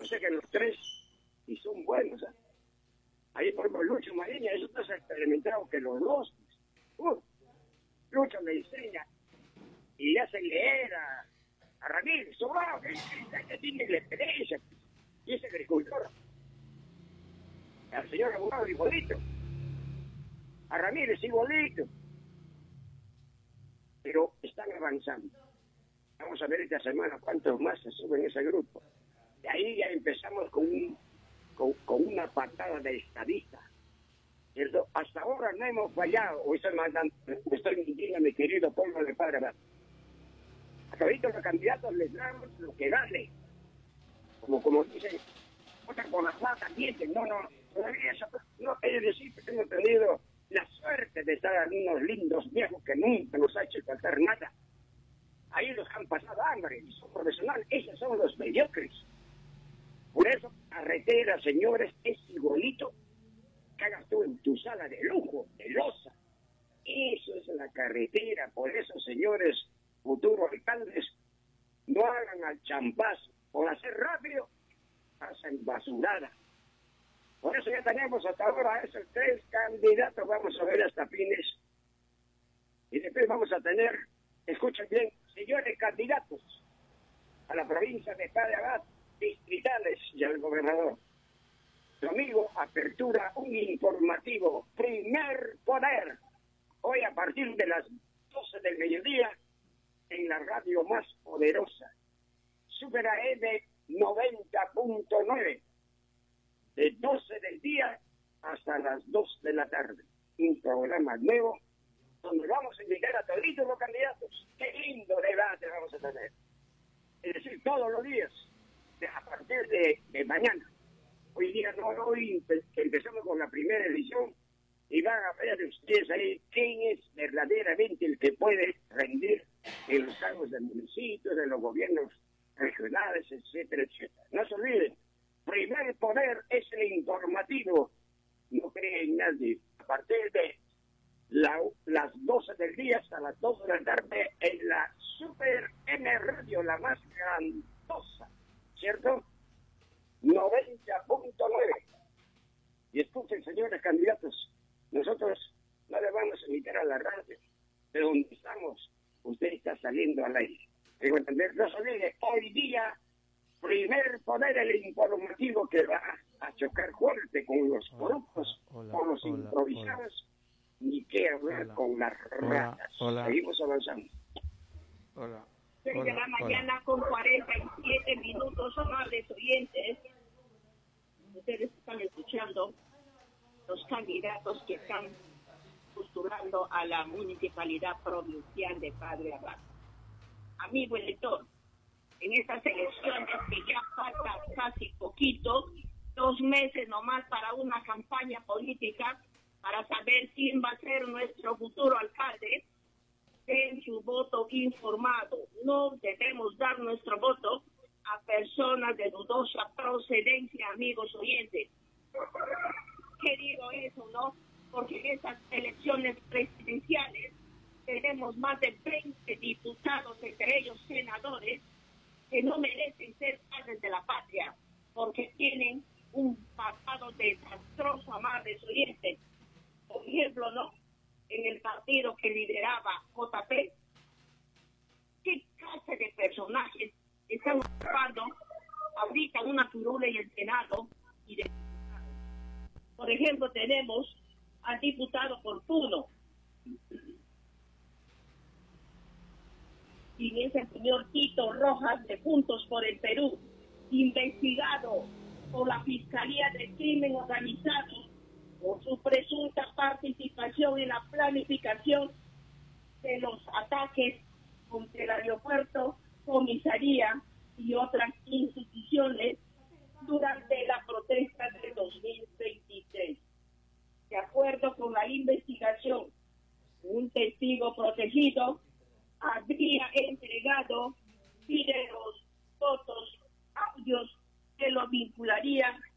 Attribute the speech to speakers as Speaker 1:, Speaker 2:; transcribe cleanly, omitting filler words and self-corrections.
Speaker 1: parece que los tres, y son buenos, ¿eh? Ahí por ejemplo Lucho Mariña, eso está experimentado que los dos, Lucho le enseña y le hace leer a Ramírez, sobrado, que tiene la experiencia, y es agricultor. Al señor abogado igualito, a Ramírez igualito, pero están avanzando. Vamos a ver esta semana cuántos más se suben ese grupo. De ahí ya empezamos con una patada de estadista, ¿cierto? Hasta ahora no hemos fallado, o me estoy mintiendo, mi querido pueblo de Padre Abad. Hasta ahorita los candidatos les damos lo que dale. Como dicen, otra con las patas mienten, todavía eso, no, es decir, que hemos tenido la suerte de estar en unos lindos viejos que nunca nos ha hecho faltar nada. Ahí los han pasado hambre y son profesionales, esos son los mediocres. Por eso, carretera, señores, es igualito que hagas tú en tu sala de lujo, de loza. Eso es la carretera. Por eso, señores, futuros alcaldes, no hagan al champazo. Por hacer rápido, hacen basurada. Por eso ya tenemos hasta ahora esos tres candidatos. Vamos a ver hasta fines. Y después vamos a tener, escuchen bien, señores candidatos a la provincia de Padre Abad, distritales y al gobernador. Domingo, apertura, un informativo, Primer Poder. Hoy a partir de las 12 del mediodía, en la radio más poderosa, Super AM 90.9, de 12 del día hasta las 2 de la tarde. Un programa nuevo, donde vamos a invitar a todos los candidatos. ¡Qué lindo debate vamos a tener! Es decir, todos los días, a partir de mañana. Hoy día que empezamos con la primera edición, y van a ver ustedes ahí quién es verdaderamente el que puede rendir en los cargos del municipio, de los gobiernos regionales, etcétera, etcétera. No se olviden, Primer Poder es el informativo, no creen nadie. A partir de las 12 del día hasta las 2 de la tarde en la Super M Radio, la más grandosa, ¿cierto? 90.9. Y escuchen, señores candidatos, nosotros no le vamos a invitar a la radio, de donde estamos, usted está saliendo al aire. Digo, entender, no se olvide, hoy día, Primer Poder, el informativo que va a chocar fuerte con los corruptos, con los improvisados, ni qué hablar con las ratas. Seguimos avanzando.
Speaker 2: 6 de la mañana con 47 minutos, amables oyentes. Ustedes están escuchando los candidatos que están postulando a la municipalidad provincial de Padre Abad. Amigo elector, en estas elecciones que ya falta casi poquito, 2 meses nomás para una campaña política, para saber quién va a ser nuestro futuro alcalde, den su voto informado. No debemos dar nuestro voto a personas de dudosa procedencia, amigos oyentes. ¿Qué digo eso, no? Porque en estas elecciones presidenciales tenemos más de 20 diputados, entre ellos senadores, que no merecen ser padres de la patria, porque tienen un pasado desastroso, amables oyentes. Por ejemplo, ¿no? En el partido que lideraba JP, ¿qué clase de personajes están ocupando ahorita una curula en el Senado? Y de... Por ejemplo, tenemos al diputado Fortuno, y es el señor Tito Rojas de Juntos por el Perú, investigado por la Fiscalía de Crimen Organizado por su presunta participación en la planificación de los ataques contra el aeropuerto, comisaría y otras instituciones durante la protesta de 2023. De acuerdo con la investigación, un testigo protegido habría entregado videos, fotos, audios que lo vincularían